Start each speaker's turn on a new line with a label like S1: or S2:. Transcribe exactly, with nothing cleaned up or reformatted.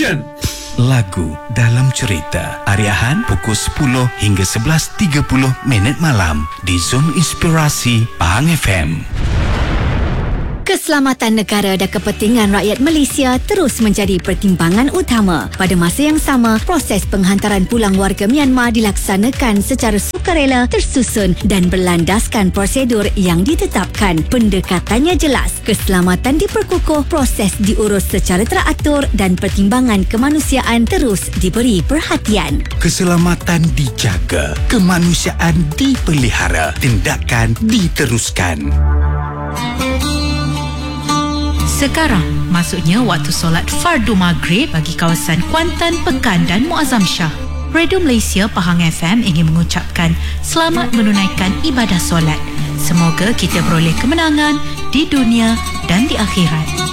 S1: Action!
S2: Lagu dalam cerita hari Ahad pukul sepuluh hingga sebelas tiga puluh minit malam di Zon Inspirasi Pahang F M.
S3: Keselamatan negara dan kepentingan rakyat Malaysia terus menjadi pertimbangan utama. Pada masa yang sama, proses penghantaran pulang warga Myanmar dilaksanakan secara sukarela, tersusun dan berlandaskan prosedur yang ditetapkan. Pendekatannya jelas, keselamatan diperkukuh, proses diurus secara teratur dan pertimbangan kemanusiaan terus diberi perhatian.
S2: Keselamatan dijaga, kemanusiaan dipelihara, tindakan diteruskan.
S4: Sekarang, maksudnya waktu solat Fardu Maghrib bagi kawasan Kuantan, Pekan dan Muazzam Shah. Radio Malaysia Pahang F M ingin mengucapkan selamat menunaikan ibadah solat. Semoga kita beroleh kemenangan di dunia dan di akhirat.